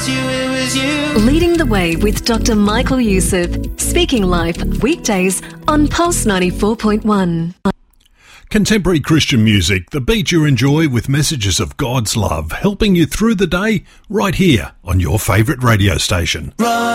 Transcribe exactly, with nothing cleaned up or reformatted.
was you, it was you. Leading the Way with Doctor Michael Youssef. Speaking live weekdays on Pulse ninety-four point one. Contemporary Christian music, the beat you enjoy with messages of God's love, helping you through the day right here on your favourite radio station. Run.